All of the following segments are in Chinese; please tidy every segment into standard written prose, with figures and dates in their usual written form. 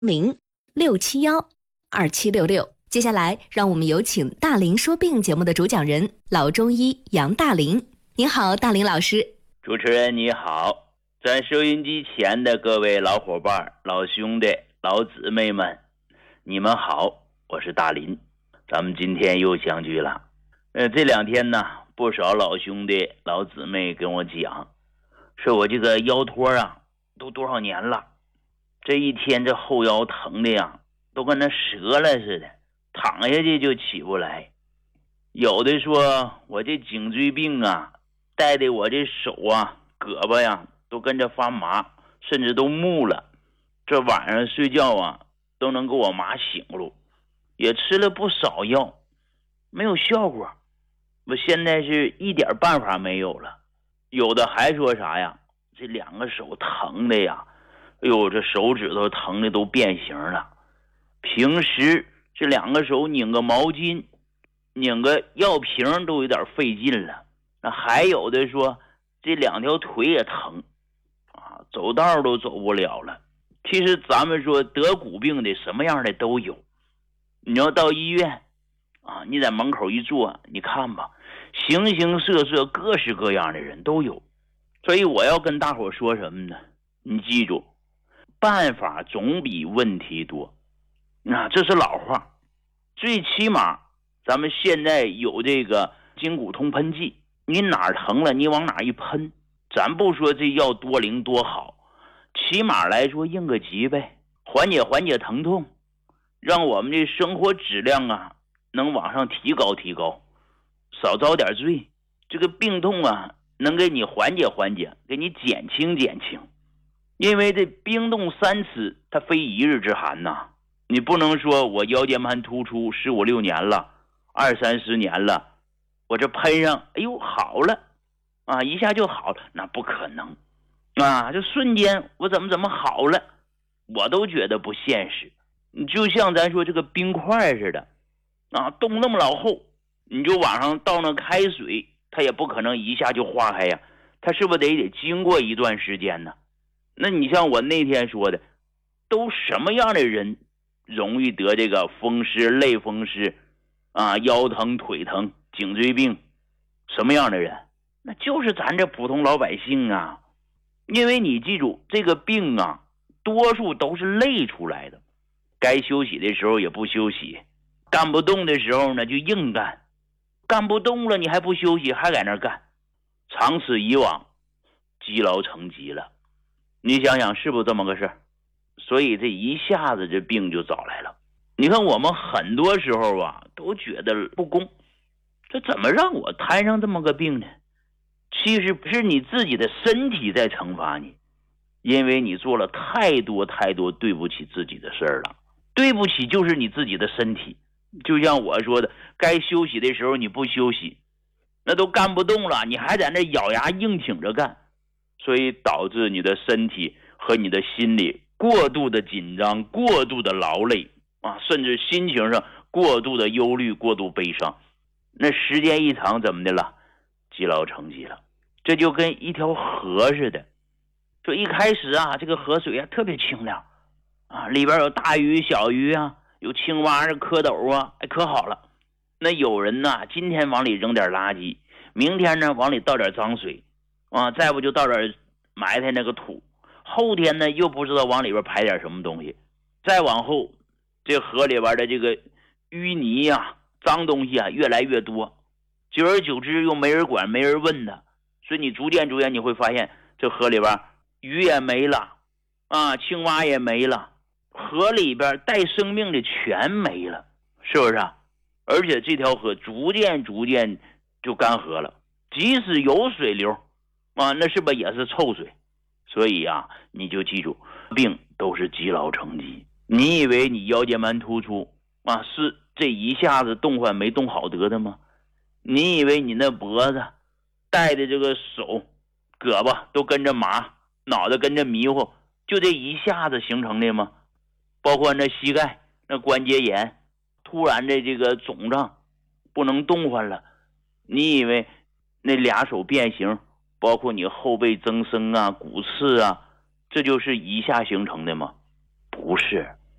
06712712766。接下来，让我们有请大林说病节目的主讲人老中医杨大林。您好，大林老师。 主持人你好，咱收音机前的各位老伙伴、老兄弟、老姊妹们，你们好，我是大林。咱们今天又相聚了。这两天呢，不少老兄弟、老姊妹跟我讲，说我这个腰托啊，都多少年了，这一天这后腰疼的呀，都跟那折了似的，躺下去就起不来。有的说我这颈椎病啊，带的我这手啊、胳膊呀都跟着发麻，甚至都木了。这晚上睡觉啊，都能给我麻醒了，也吃了不少药，没有效果。我现在是一点办法没有了。有的还说啥呀，这两个手疼的呀，哎呦，这手指头疼的都变形了。平时这两个手拧个毛巾、拧个药瓶都有点费劲了。那还有的说这两条腿也疼啊，走道都走不了了。其实咱们说得骨病的什么样的都有，你要到医院啊，你在门口一坐，你看吧，形形色色、各式各样的人都有。所以我要跟大伙说什么呢？你记住，办法总比问题多。这是老话，最起码咱们现在有这个筋骨通喷剂，你哪儿疼了你往哪儿一喷，咱不说这药多灵多好，起码来说应个急呗，缓解疼痛，让我们这生活质量啊能往上提高，少遭点罪，这个病痛啊能给你缓解，给你减轻。因为这冰冻三尺它非一日之寒呐，你不能说我腰间盘突出15、16年了，20、30年了，我这喷上哎呦好了啊，一下就好了，那不可能啊，这瞬间我怎么好了，我都觉得不现实。就像咱说这个冰块似的啊，冻那么老厚，你就往上倒那开水，它也不可能一下就化开呀，它是不是得经过一段时间呢？那你像我那天说的，都什么样的人容易得这个风湿、类风湿啊、腰疼、腿疼、颈椎病？什么样的人？那就是咱这普通老百姓啊。因为你记住，这个病啊，多数都是累出来的。该休息的时候也不休息，干不动的时候呢就硬干，干不动了你还不休息，还在那干，长此以往，积劳成疾了。你想想是不是这么个事？所以这一下子这病就找来了。你看我们很多时候啊都觉得不公，这怎么让我摊上这么个病呢？其实不是你自己的身体在惩罚你，因为你做了太多对不起自己的事儿了。对不起就是你自己的身体，就像我说的，该休息的时候你不休息，那都干不动了，你还在那咬牙硬挺着干，所以导致你的身体和你的心理过度的紧张、过度的劳累啊，甚至心情上过度的忧虑、过度悲伤。那时间一长怎么的了？积劳成疾了。这就跟一条河似的，就一开始啊，这个河水啊特别清凉啊，里边有大鱼小鱼啊，有青蛙蝌蚪啊，可好了。那有人呢，今天往里扔点垃圾，明天呢往里倒点脏水啊，再不就倒点埋汰那个土，后天呢又不知道往里边排点什么东西，再往后这河里边的这个淤泥啊、脏东西啊越来越多，久而久之又没人管没人问的，所以你逐渐你会发现这河里边鱼也没了啊，青蛙也没了，河里边带生命的全没了，是不是啊？而且这条河逐渐就干涸了，即使有水流啊，那是不是也是臭水？所以啊，你就记住，病都是积劳成疾。你以为你腰间盘突出啊，是这一下子动换没动好得的吗？你以为你那脖子带的这个手胳膊都跟着麻，脑袋跟着迷糊，就这一下子形成的吗？包括那膝盖那关节炎突然的这个肿胀不能动换了，你以为那俩手变形，包括你后背增生啊、骨刺啊，这就是一下形成的吗？不是，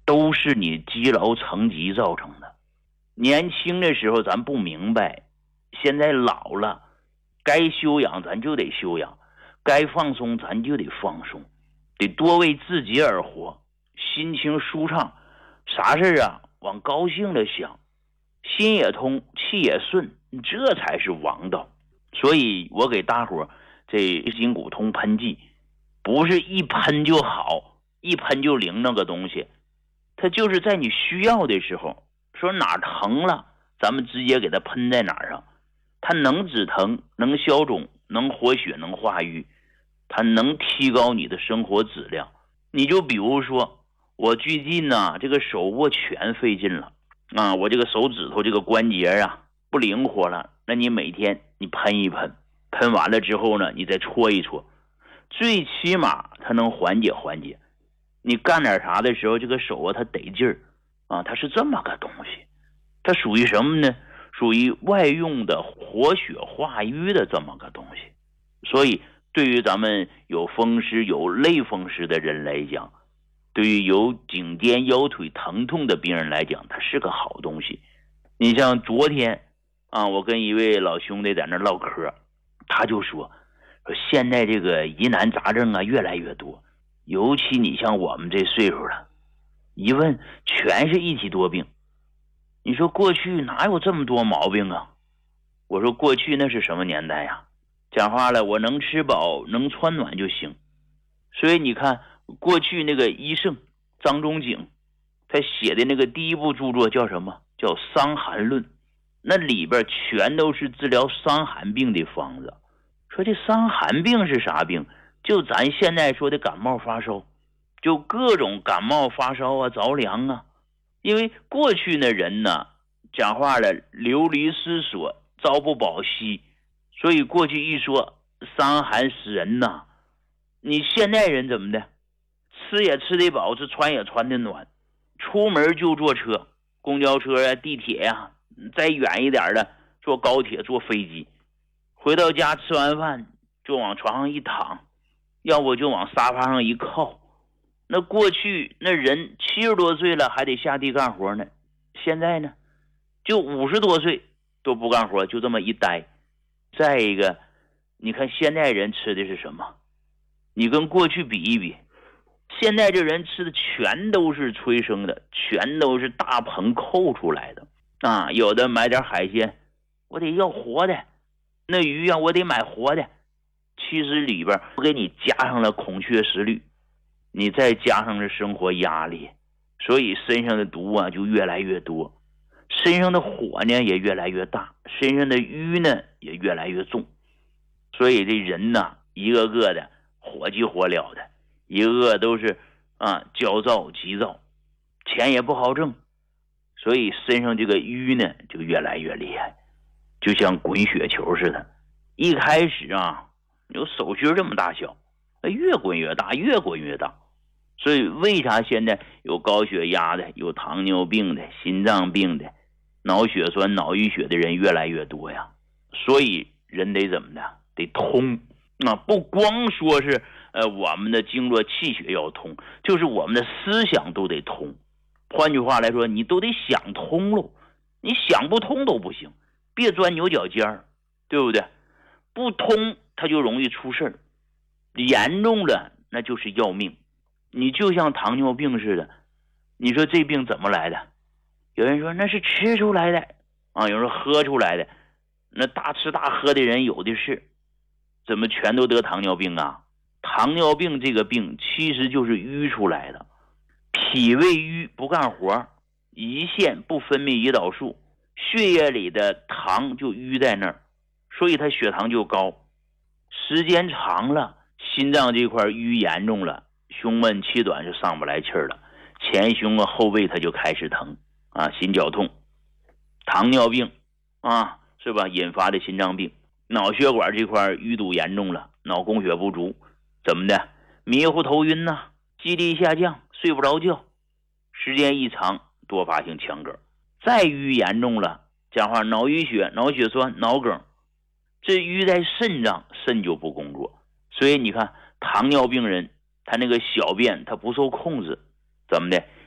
都是你积劳成疾造成的。年轻的时候咱不明白，现在老了，该休养咱就得休养，该放松咱就得放松，得多为自己而活，心情舒畅，啥事啊往高兴了想，心也通，气也顺，这才是王道。所以我给大伙这筋骨通喷剂，不是一喷就好，一喷就灵那个东西，它就是在你需要的时候，说哪疼了咱们直接给它喷在哪上，它能止疼，能消肿，能活血，能化瘀，它能提高你的生活质量。你就比如说我最近呢这个手握拳费劲了啊，我这个手指头这个关节啊不灵活了，那你每天你喷一喷，喷完了之后呢你再搓一搓，最起码它能缓解缓解。你干点啥的时候这个手啊它得劲儿啊，它是这么个东西，它属于什么呢？属于外用的活血化瘀的这么个东西。所以对于咱们有风湿有类风湿的人来讲，对于有颈肩腰腿疼痛的病人来讲，它是个好东西。你像昨天啊，我跟一位老兄弟在那唠嗑，他就说现在这个疑难杂症啊越来越多，尤其你像我们这岁数了，一问全是一体多病。你说过去哪有这么多毛病啊？我说过去那是什么年代呀？讲话了，我能吃饱能穿暖就行。所以你看过去那个医圣张仲景，他写的那个第一部著作叫什么？叫《伤寒论》，那里边全都是治疗伤寒病的方子。说这伤寒病是啥病？就咱现在说的感冒发烧，就各种感冒发烧啊着凉啊。因为过去的人呢讲话了流离失所，朝不保夕，所以过去一说伤寒死人呐。你现代人怎么的？吃也吃得饱，是穿也穿得暖，出门就坐车，公交车啊地铁啊，再远一点的坐高铁坐飞机，回到家吃完饭就往床上一躺，要不就往沙发上一靠。那过去那人70多岁了还得下地干活呢，现在呢就50多岁都不干活，就这么一待。再一个你看现在人吃的是什么？你跟过去比一比，现在这人吃的全都是催生的，全都是大棚扣出来的啊！有的买点海鲜，我得要活的，那鱼啊我得买活的。其实里边我给你加上了孔雀石绿，你再加上了生活压力，所以身上的毒啊就越来越多，身上的火呢也越来越大，身上的瘀呢也越来越重。所以这人呢一个个的火急火燎的，一个个都是焦躁急躁，钱也不好挣，所以身上这个瘀呢就越来越厉害，就像滚雪球似的。一开始啊有手心这么大小，越滚越大，越滚越大。所以为啥现在有高血压的，有糖尿病的，心脏病的，脑血栓脑淤血的人越来越多呀？所以人得怎么的？得通啊！不光说是我们的经络气血要通，就是我们的思想都得通。换句话来说，你都得想通喽，你想不通都不行，别钻牛角尖儿，对不对？不通它就容易出事儿，严重了那就是要命。你就像糖尿病似的，你说这病怎么来的？有人说那是吃出来的啊，有人说喝出来的，那大吃大喝的人有的是，怎么全都得糖尿病啊？糖尿病这个病其实就是淤出来的，脾胃瘀不干活，胰腺不分泌胰岛素，血液里的糖就淤在那儿，所以他血糖就高。时间长了，心脏这块淤严重了，胸闷气短就上不来气儿了，前胸啊后背它就开始疼啊，心绞痛。糖尿病啊是吧，引发的心脏病。脑血管这块淤堵严重了，脑供血不足，怎么的？迷糊头晕呐，记忆力下降，睡不着觉，时间一长多发性强梗。再淤严重了，讲话脑淤血、脑血栓、脑梗，这淤在肾脏，肾就不工作。所以你看糖尿病人他那个小便他不受控制，怎么的？